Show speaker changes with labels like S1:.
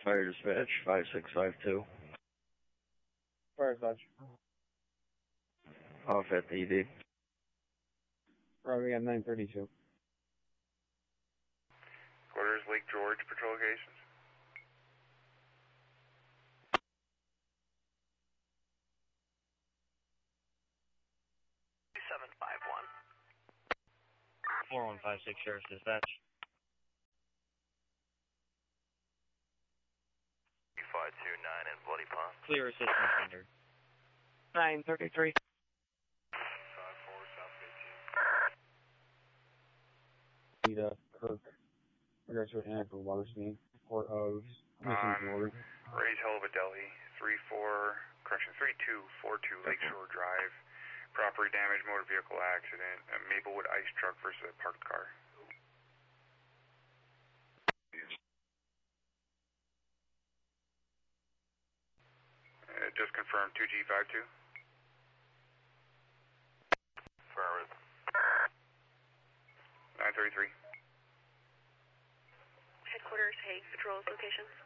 S1: Fire dispatch, 5652.
S2: Fire dispatch.
S1: Off at the ED.
S2: Right, we got 932.
S3: Quarters, Lake George, patrol locations.
S1: $4156 Sheriff's Dispatch.
S3: 529 and Bloody Pond.
S1: Clear assistance rendered.
S2: 933.
S3: 54 South 18.
S2: Need Kirk. Regards to an inadequate water scene. Report of missing water.
S3: Ray's Helva-Delhi, 3242 Lakeshore Drive. Property damage, motor vehicle accident, a Maplewood ice truck versus a parked car. Just confirm 2G52. Affirmative. 933.
S4: Headquarters, Hague, patrols locations.